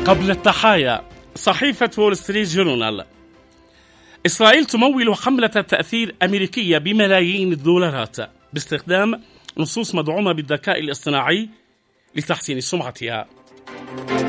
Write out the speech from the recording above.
قبل التحايا، صحيفة وول ستريت جورنال: إسرائيل تمول حملة تأثير أمريكية بملايين الدولارات باستخدام نصوص مدعومة بالذكاء الاصطناعي لتحسين سمعتها.